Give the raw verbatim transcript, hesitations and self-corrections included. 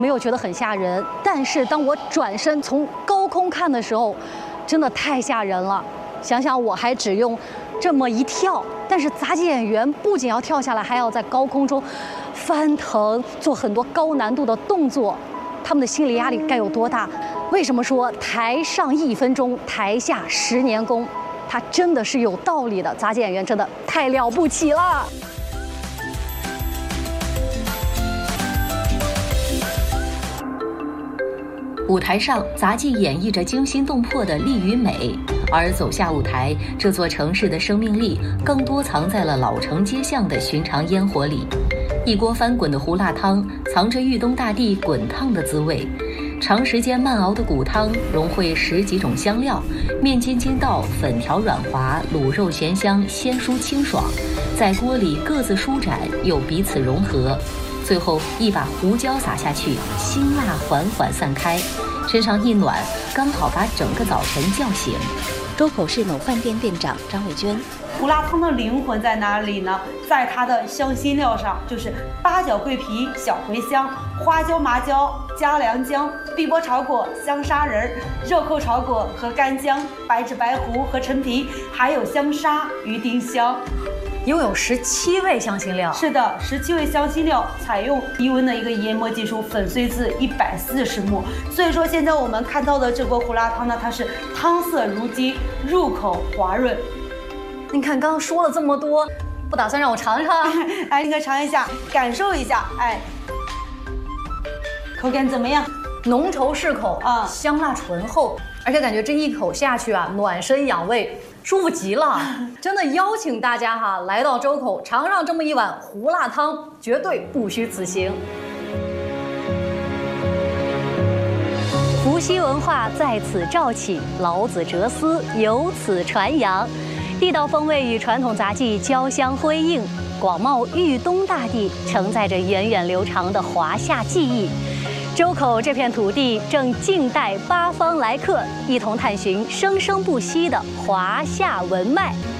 没有觉得很吓人，但是当我转身从高空看的时候，真的太吓人了。想想我还只用这么一跳，但是杂技演员不仅要跳下来，还要在高空中翻腾，做很多高难度的动作，他们的心理压力该有多大？为什么说台上一分钟，台下十年功？它真的是有道理的，杂技演员真的太了不起了。 舞台上，杂技演绎着惊心动魄的力与美，而走下舞台，这座城市的生命力更多藏在了老城街巷的寻常烟火里。一锅翻滚的胡辣汤，藏着豫东大地滚烫的滋味。长时间慢熬的骨汤融汇十几种香料，面筋筋道，粉条软滑，卤肉咸香，鲜酥清爽，在锅里各自舒展又彼此融合。最后一把胡椒撒下去，辛辣缓缓散开，身上一暖，刚好把整个早晨叫醒。 周口市某饭店店长张伟娟， 胡辣汤的灵魂在哪里呢？在它的香辛料上，就是八角、桂皮、小茴香、花椒、麻椒、嘉良姜、碧波炒果、香砂仁、肉蔻炒果和干姜、白芷、白胡和陈皮，还有香砂与丁香。 拥有十七味香辛料。 是的，十七味香辛料采用低温的一个研磨技术，粉碎至一百四十目。所以说，现在我们看到的这锅胡辣汤呢，它是汤色如鸡，入口滑润。 你看，刚刚说了这么多，不打算让我尝尝？ 哎，你可尝一下，感受一下，哎，口感怎么样？ 浓稠适口啊， 香辣醇厚，而且感觉这一口下去啊，暖身养胃。舒服极了，真的邀请大家哈来到周口尝上这么一碗胡辣汤，绝对不虚此行。伏羲文化在此肇起，老子哲思由此传扬，地道风味与传统杂技交相辉映，广袤豫东大地承载着源远流长的华夏技艺。周口这片土地正静待八方来客，一同探寻生生不息的华夏文脉。